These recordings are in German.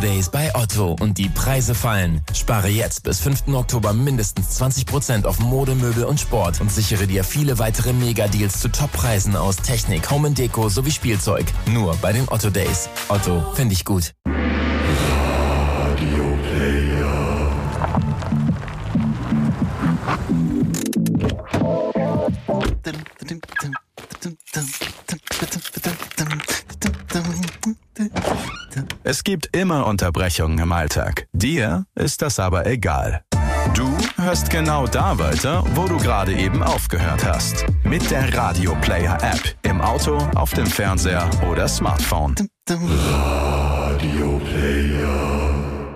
Days bei Otto und die Preise fallen. Spare jetzt bis 5. Oktober mindestens 20% auf Mode, Möbel und Sport und sichere dir viele weitere Mega-Deals zu Top-Preisen aus Technik, Home & Deko sowie Spielzeug. Nur bei den Otto Days. Otto, finde ich gut. Radio Player. Es gibt immer Unterbrechungen im Alltag. Dir ist das aber egal. Du hörst genau da weiter, wo du gerade eben aufgehört hast. Mit der Radio Player App. Im Auto, auf dem Fernseher oder Smartphone. Radio Player.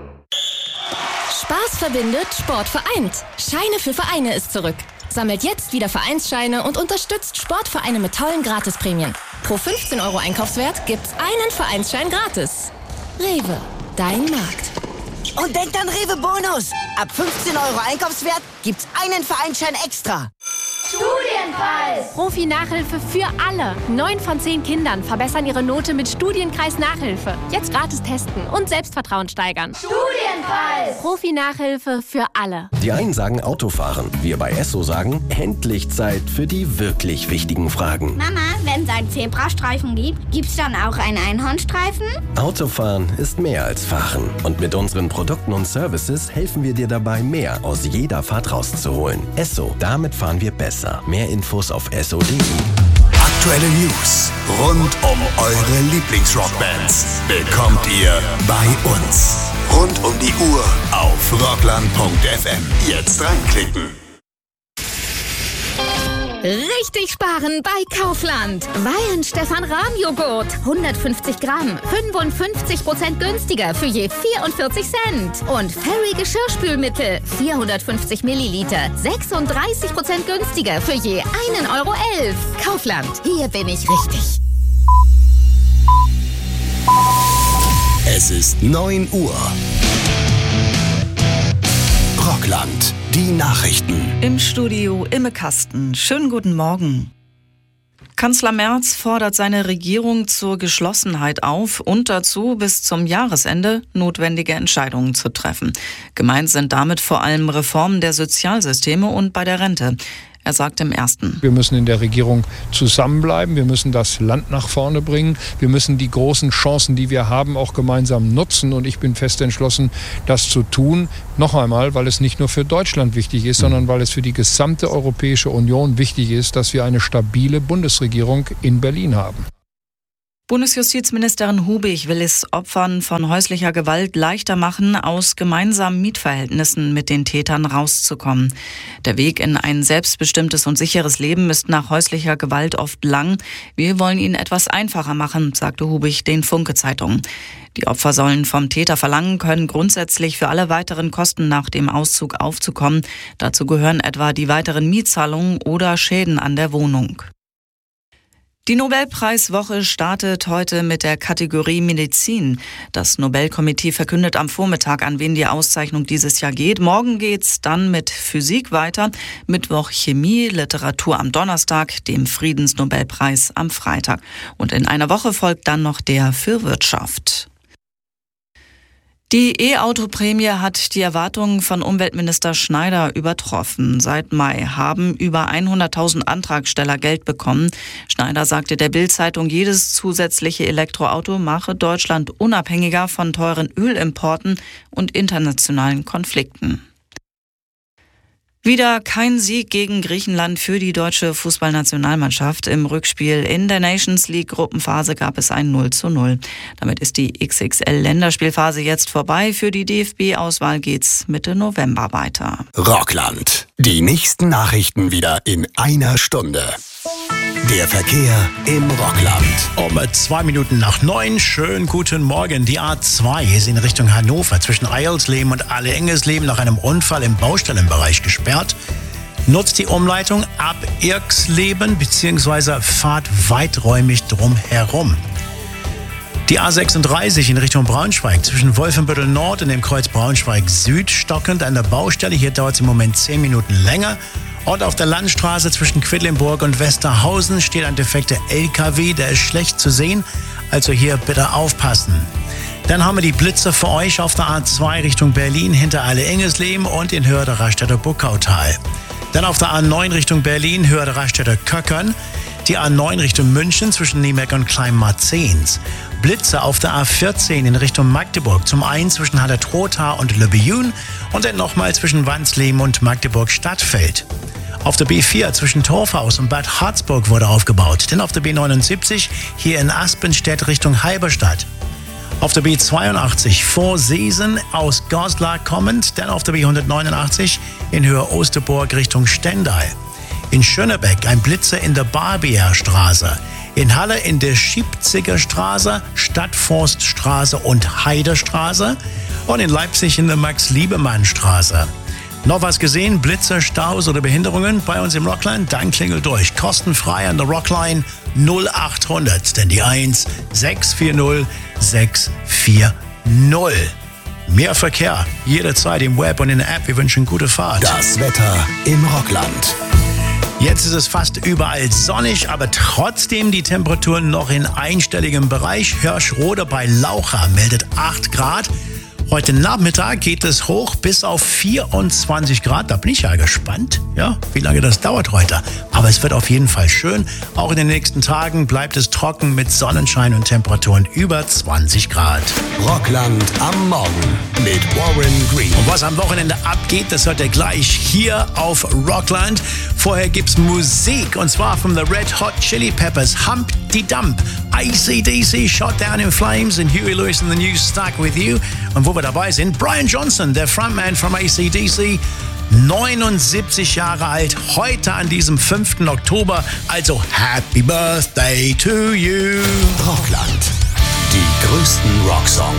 Spaß verbindet, Sport vereint. Scheine für Vereine ist zurück. Sammelt jetzt wieder Vereinsscheine und unterstützt Sportvereine mit tollen Gratisprämien. Pro 15 € Einkaufswert gibt's einen Vereinsschein gratis. Rewe, dein Markt. Und denkt an Rewe Bonus. Ab 15 € Einkaufswert gibt's einen Vereinsschein extra. Studienpreis! Profi-Nachhilfe für alle. 9 von 10 Kindern verbessern ihre Note mit Studienkreis Nachhilfe. Jetzt gratis testen und Selbstvertrauen steigern. Studienpreis! Profi-Nachhilfe für alle. Die einen sagen Autofahren. Wir bei Esso sagen, endlich Zeit für die wirklich wichtigen Fragen. Mama, wenn es einen Zebrastreifen gibt, gibt's dann auch einen Einhornstreifen? Autofahren ist mehr als Fahren. Und mit unseren Produkten und Services helfen wir dir dabei, mehr aus jeder Fahrt rauszuholen. Esso, damit fahren wir besser. Mehr Infos auf esso.de. Aktuelle News rund um eure Lieblingsrockbands bekommt ihr bei uns. Rund um die Uhr auf rockland.fm. Jetzt reinklicken. Richtig sparen bei Kaufland. Weihen Stefan Rahm Joghurt. 150 Gramm. 55% günstiger für je 44 Cent. Und Fairy Geschirrspülmittel. 450 Milliliter. 36% günstiger für je 1,11 €. Kaufland. Hier bin ich richtig. Es ist 9 Uhr. Rockland. Die Nachrichten. Im Studio Imme Kasten. Schönen guten Morgen. Kanzler Merz fordert seine Regierung zur Geschlossenheit auf und dazu, bis zum Jahresende notwendige Entscheidungen zu treffen. Gemeint sind damit vor allem Reformen der Sozialsysteme und bei der Rente. Er sagt im Ersten: Wir müssen in der Regierung zusammenbleiben, wir müssen das Land nach vorne bringen, wir müssen die großen Chancen, die wir haben, auch gemeinsam nutzen. Und ich bin fest entschlossen, das zu tun. Noch einmal, weil es nicht nur für Deutschland wichtig ist, sondern weil es für die gesamte Europäische Union wichtig ist, dass wir eine stabile Bundesregierung in Berlin haben. Bundesjustizministerin Hubig will es Opfern von häuslicher Gewalt leichter machen, aus gemeinsamen Mietverhältnissen mit den Tätern rauszukommen. Der Weg in ein selbstbestimmtes und sicheres Leben ist nach häuslicher Gewalt oft lang. Wir wollen ihn etwas einfacher machen, sagte Hubig den Funke-Zeitungen. Die Opfer sollen vom Täter verlangen können, grundsätzlich für alle weiteren Kosten nach dem Auszug aufzukommen. Dazu gehören etwa die weiteren Mietzahlungen oder Schäden an der Wohnung. Die Nobelpreiswoche startet heute mit der Kategorie Medizin. Das Nobelkomitee verkündet am Vormittag, an wen die Auszeichnung dieses Jahr geht. Morgen geht's dann mit Physik weiter, Mittwoch Chemie, Literatur am Donnerstag, dem Friedensnobelpreis am Freitag. Und in einer Woche folgt dann noch der für Wirtschaft. Die E-Auto-Prämie hat die Erwartungen von Umweltminister Schneider übertroffen. Seit Mai haben über 100.000 Antragsteller Geld bekommen. Schneider sagte der Bild-Zeitung, jedes zusätzliche Elektroauto mache Deutschland unabhängiger von teuren Ölimporten und internationalen Konflikten. Wieder kein Sieg gegen Griechenland für die deutsche Fußballnationalmannschaft. Im Rückspiel in der Nations League Gruppenphase gab es ein 0:0. Damit ist die XXL-Länderspielphase jetzt vorbei. Für die DFB-Auswahl geht's Mitte November weiter. Rockland. Die nächsten Nachrichten wieder in einer Stunde. Der Verkehr im Rockland. Um 8:02. Schönen guten Morgen. Die A2 ist in Richtung Hannover zwischen Eilsleben und Alle-Engelsleben nach einem Unfall im Baustellenbereich gesperrt. Nutzt die Umleitung ab Irksleben bzw. fahrt weiträumig drum herum. Die A36 in Richtung Braunschweig zwischen Wolfenbüttel Nord und dem Kreuz Braunschweig Süd stockend an der Baustelle. Hier dauert es im Moment 10 Minuten länger. Und auf der Landstraße zwischen Quedlinburg und Westerhausen steht ein defekter LKW, der ist schlecht zu sehen, also hier bitte aufpassen. Dann haben wir die Blitzer für euch auf der A2 Richtung Berlin hinter Alle-Engesleben und in Höhe der Raststätter Buckautal. Dann auf der A9 Richtung Berlin, Höhe der Raststätter Köckern. Die A9 Richtung München zwischen Niemeck und Kleinmarzens. Blitzer auf der A14 in Richtung Magdeburg. Zum einen zwischen Haller-Trotha und Le Billon und dann nochmal zwischen Wansleben und Magdeburg-Stadtfeld. Auf der B4 zwischen Torfhaus und Bad Harzburg wurde aufgebaut. Dann auf der B79 hier in Aspenstedt Richtung Halberstadt. Auf der B82 vor Seesen aus Goslar kommend, dann auf der B189 in Höhe Osterburg Richtung Stendal. In Schönebeck ein Blitzer in der Barbierstraße. In Halle in der Schiebziger Straße, Stadtforststraße und Heiderstraße. Und in Leipzig in der Max-Liebemann-Straße. Noch was gesehen? Blitzer, Staus oder Behinderungen bei uns im Rockland? Dann klingelt durch. Kostenfrei an der Rockline 0800. Denn die 1 640 640. Mehr Verkehr jederzeit im Web und in der App. Wir wünschen gute Fahrt. Das Wetter im Rockland. Jetzt ist es fast überall sonnig, aber trotzdem die Temperaturen noch in einstelligem Bereich. Hirschrode bei Laucha meldet 8 Grad. Heute Nachmittag geht es hoch bis auf 24 Grad. Da bin ich ja gespannt, ja, wie lange das dauert heute. Aber es wird auf jeden Fall schön. Auch in den nächsten Tagen bleibt es trocken mit Sonnenschein und Temperaturen über 20 Grad. Rockland am Morgen mit Warren Green. Und was am Wochenende abgeht, das hört ihr gleich hier auf Rockland. Vorher gibt's Musik und zwar von The Red Hot Chili Peppers, Humpty Dump, AC/DC, Shot Down in Flames und Huey Lewis and the News, Stuck With You. Und wo wir dabei sind, Brian Johnson, der Frontman von AC/DC, 79 Jahre alt, heute an diesem 5. Oktober. Also Happy Birthday to you. Rockland, die größten Rocksongs.